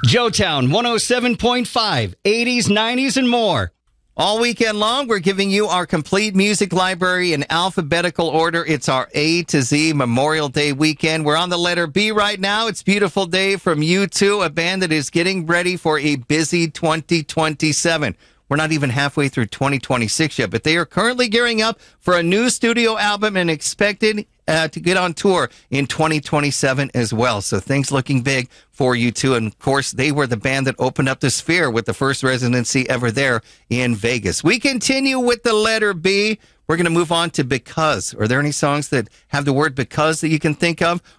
Joetown 107.5, 80s, 90s, and more. All weekend long, we're giving you our complete music library in alphabetical order. It's our A to Z Memorial Day weekend. We're on the letter B right now. It's Beautiful Day from U2, a band that is getting ready for a busy 2027. We're not even halfway through 2026 yet, but they are currently gearing up for a new studio album and expected to get on tour in 2027 as well. So things looking big for U2. And of course, they were the band that opened up the Sphere with the first residency ever there in Vegas. We continue with the letter B. We're going to move on to Because. Are there any songs that have the word because that you can think of?